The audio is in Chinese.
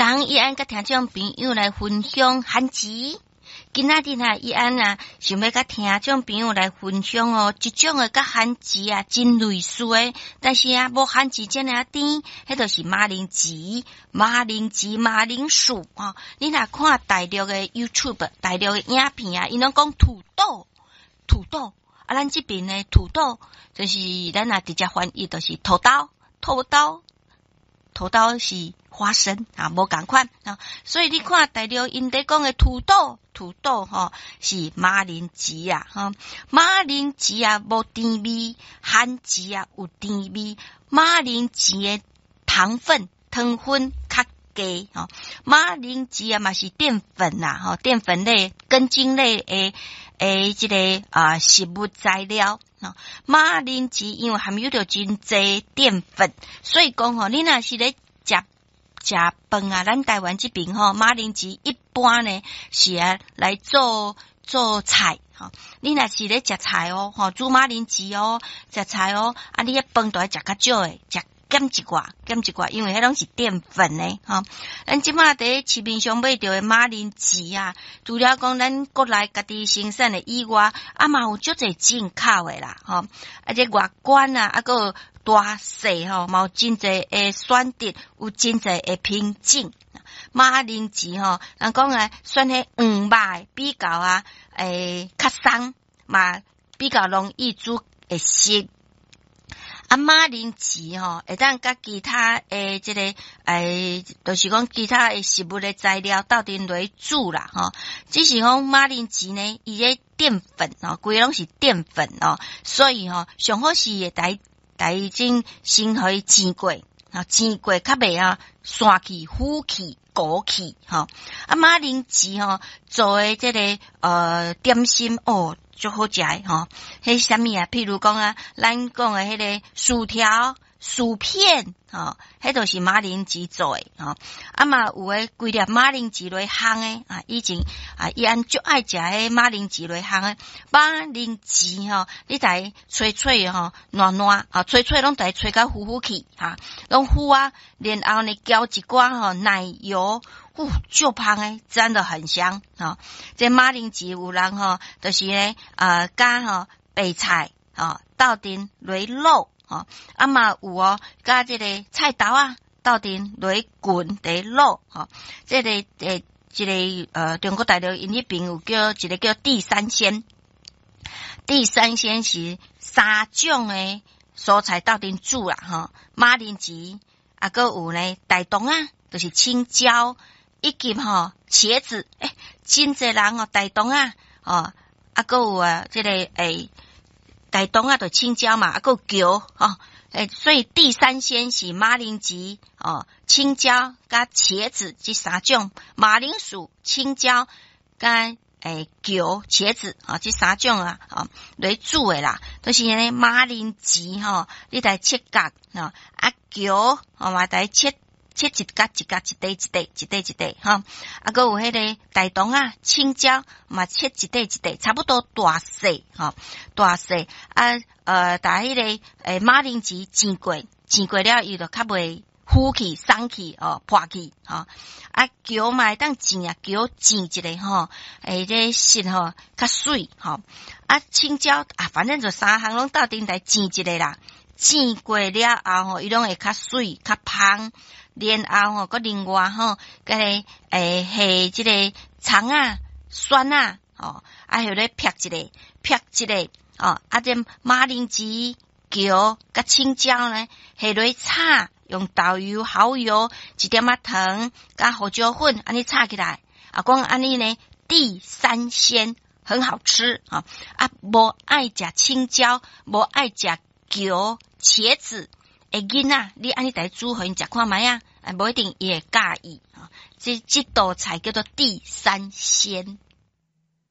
昨伊安甲听众朋友来分享番薯。今仔日伊安想要甲听众朋友来分享哦，一种甲番薯真类似诶，但是无番薯这样甜，迄就是马铃薯、马铃薯哦。你若看大陆诶 YouTube、大陆诶影片因拢讲土豆。咱这边诶土豆就是咱直接翻译就是土豆是花生无同款所以你看大陆因在讲的土豆是马铃薯马铃薯无甜味，番薯有甜味，马铃薯的糖分较低马铃薯嘛是淀粉淀粉类、根茎类的这个食物材料马铃薯因为含有着真侪淀粉，所以讲你若是咧食饭咱台湾这边马铃薯一般呢是来做菜你若是咧食菜煮马铃薯食菜你迄饭都要食较少诶，食减一寡，因为迄拢是淀粉呢咱即马伫市面上买到的马铃薯除了讲咱国内家己生产的以外，嘛有足侪进口的啦这外观个大细嘛有真侪的选择，有真侪的品种。马铃薯人讲选迄黄肉比较较松嘛，比较容易煮会熟。马铃薯会当甲其他诶这个就是讲其他诶食物的材料斗阵来煮啦只是讲马铃薯呢伊个淀粉规拢是淀粉所以上好是会大种先互伊煎过较袂散气、糊气、糊气马铃薯做诶这个点心足好食诶迄啥物譬如讲咱讲诶迄个薯条、薯片迄都是马铃薯做诶嘛有诶规粒马铃薯来烘诶以前伊安足爱食迄马铃薯来烘诶马铃薯你得吹软吹拢得吹到糊去拢糊然后呢浇一寡奶油就香诶，真的很香这马铃薯有人就是咧加白菜斗阵来卤嘛有加这个菜豆斗阵来滚来卤这个这个中国大陆因迄边有叫一个叫地三鲜是三种诶蔬菜斗阵煮啦马铃薯还有呢大冬就是青椒以及茄子真侪人大冬还有这个大冬就青椒嘛还有姜所以地三鲜是马铃薯青椒加茄子这三种，马铃薯、青椒加姜、茄子这三种来煮的啦，就是呢马铃薯你得切角姜嘛得切一角一角一块还有迄个大冬青椒嘛切一块差不多大细打迄个马铃薯煎过了伊就较袂糊气、松气破气姜嘛当煎姜煎一个这色较水青椒反正就三项拢斗阵来煎一个啦，煎过了后伊拢会较水较香。然后另外甲下这个葱蒜还有咧劈一个这马铃薯、姜甲青椒呢下落炒，用豆油、蚝油一点糖甲胡椒粉安尼炒起来讲安尼呢地三鲜很好吃无爱食青椒，无爱食姜、茄子囡仔你安尼来煮互因食看卖无一定伊会介意这道菜叫做地三鲜。